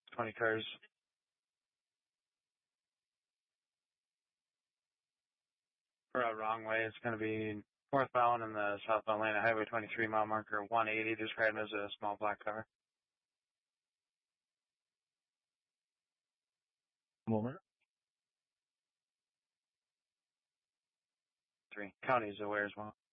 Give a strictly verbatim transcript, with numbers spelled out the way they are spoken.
twenty cars. For a wrong way, it's going to be northbound in the southbound lane of Highway twenty-three, mile marker one eighty, described as a small black car. Moment. Three. County's aware as well.